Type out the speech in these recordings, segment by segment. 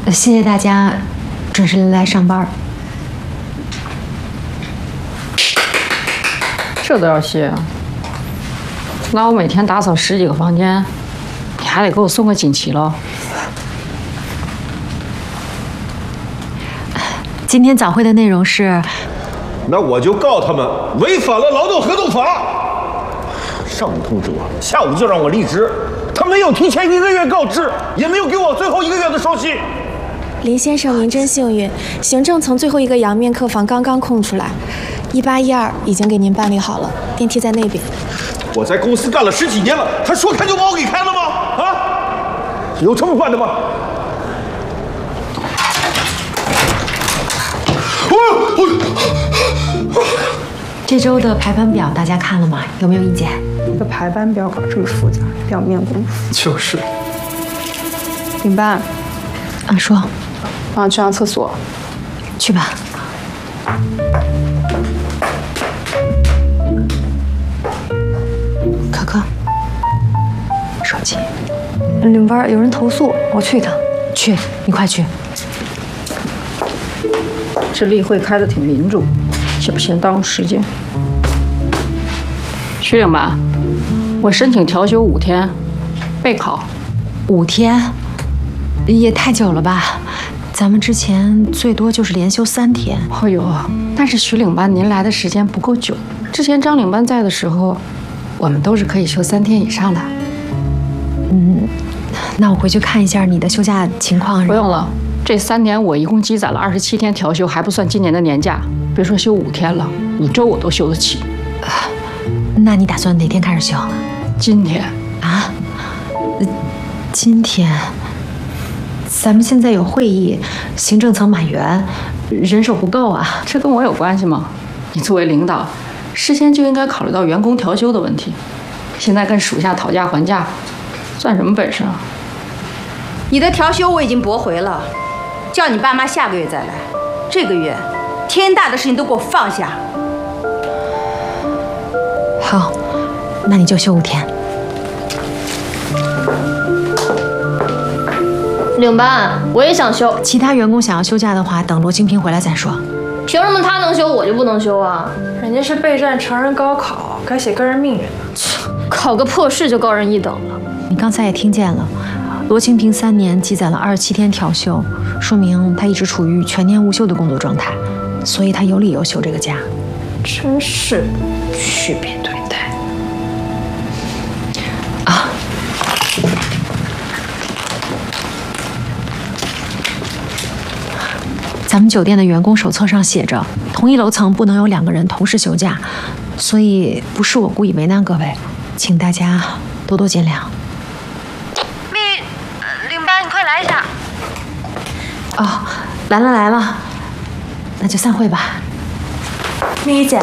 谢谢大家准时来上班。 这都要谢啊？那我每天打扫10几个房间，你还得给我送个锦旗喽。 今天早会的内容是， 那我就告他们违反了劳动合同法。上午通知我，下午就让我离职，他没有提前1个月告知，也没有给我最后1个月的收息。 林先生，您真幸运，行政层最后一个阳面客房刚刚空出来，1812已经给您办理好了，电梯在那边。 我在公司干了10几年了，他说开就把我给开了吗？啊，有这么办的吗？ 这周的排班表大家看了吗？有没有意见？ 这个排班表搞这么复杂，表面功夫。 就是。 领班， 啊，说， 帮我去趟厕所。 去吧。可可，手机。领班，有人投诉，我去一趟。去，你快去。 这例会开得挺民主，也不嫌耽误时间。徐领班，我申请调休5天，备考。 5天，也太久了吧？咱们之前最多就是连休3天。 哎呦，但是徐领班您来的时间不够久，之前张领班在的时候，我们都是可以休3天以上的。 那我回去看一下你的休假情况。 不用了。这3年我一共积攒了27天调休，还不算今年的年假。别说休5天了，5周我都休得起。 那你打算哪天开始休？ 今天啊？今天？咱们现在有会议，行政层满员，人手不够啊。 这跟我有关系吗？你作为领导，事先就应该考虑到员工调休的问题。现在跟属下讨价还价，算什么本事啊？ 你的调休我已经驳回了。叫你爸妈下个月再来，这个月天大的事情都给我放下。 好，那你就休5天。 领班，我也想休。 其他员工想要休假的话，等罗清平回来再说。 凭什么他能休，我就不能休啊？ 人家是备战成人高考，该写个人命运呢。 考个破试就高人一等了。 你刚才也听见了。罗清平3年积攒了27天调休，说明他一直处于全年无休的工作状态，所以他有理由休这个假。 真是区别对待啊！咱们酒店的员工手册上写着，同一楼层不能有2个人同时休假，所以不是我故意为难各位，请大家多多见谅。 来一下。 哦，来了，那就散会吧。 蜜雨姐，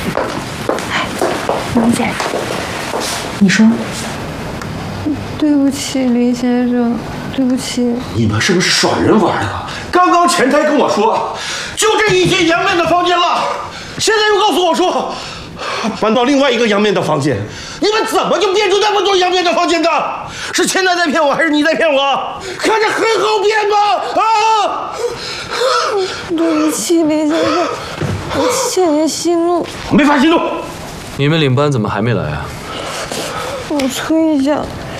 蜜雨姐，你说。 对不起，林先生，对不起。 你们是不是耍人玩的？刚刚前台跟我说，就这一间阳面的房间了，现在又告诉我说，搬到另外一个阳面的房间。你们怎么就编出那么多阳面的房间的？是前台在骗我，还是你在骗我？看着很好骗吧？啊！ 对不起，林先生，我欠您息怒。 没法息怒。 你们领班怎么还没来啊？ 我催一下。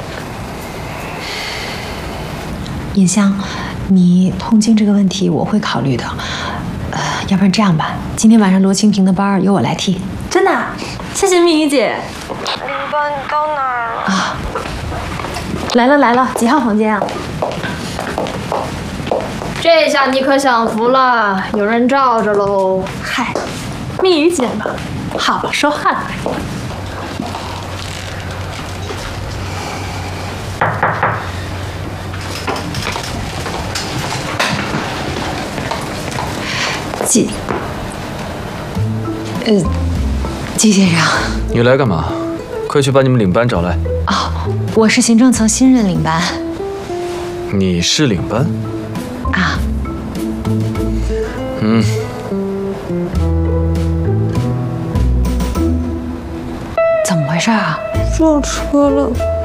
尹香，你痛经这个问题我会考虑的。要不然这样吧，今天晚上罗清平的班由我来替。 真的？谢谢蜜雨姐。 领班，你到哪儿了？ 啊，来了，几号房间啊？ 这下你可享福了，有人罩着喽。 嗨，蜜雨姐嘛，好说话。 季先生， 你来干嘛？快去把你们领班找来。 哦，我是行政层新任领班。 你是领班？ 啊。怎么回事啊？ 撞车了。